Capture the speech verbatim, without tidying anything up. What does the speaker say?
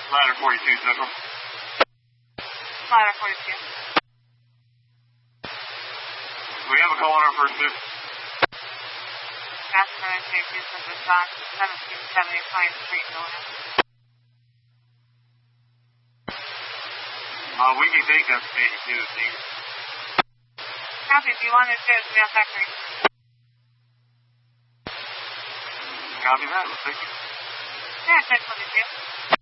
Ladder forty-two, Central. Ladder forty-two. We have a call on our first shift. Master nine two Central John, seventeen seventy Pine Street, Illinois. Uh, we can take us to eighty-two, see. Copy, if you want to share the factory. Copy that, we'll take it. Yeah, ten twenty-two.